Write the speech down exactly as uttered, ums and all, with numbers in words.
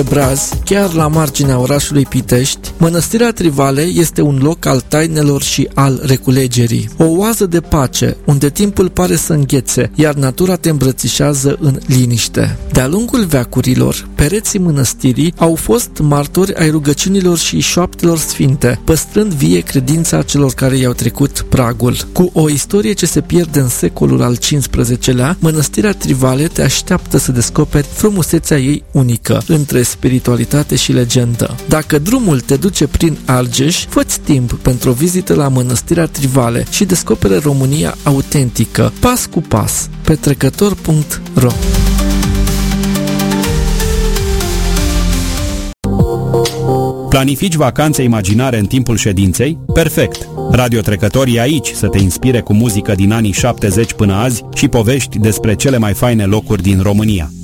Braz, chiar la marginea orașului Pitești, Mănăstirea Trivale este un loc al tainelor și al reculegerii. O oază de pace, unde timpul pare să înghețe, iar natura te îmbrățișează în liniște. De-a lungul veacurilor, pereții mănăstirii au fost martori ai rugăciunilor și șoaptelor sfinte, păstrând vie credința celor care i-au trecut pragul. Cu o istorie ce se pierde în secolul al cincisprezecelea, Mănăstirea Trivale te așteaptă să descoperi frumusețea ei unică, între spiritualitate și legendă. Dacă drumul te duce prin Argeș, fă-ți timp pentru o vizită la Mănăstirea Trivale și descoperă România autentică, pas cu pas, pe trecător punct ro. Planifici vacanțe imaginare în timpul ședinței? Perfect! Radio Trecător e aici să te inspire cu muzică din anii șaptezeci până azi și povești despre cele mai faine locuri din România.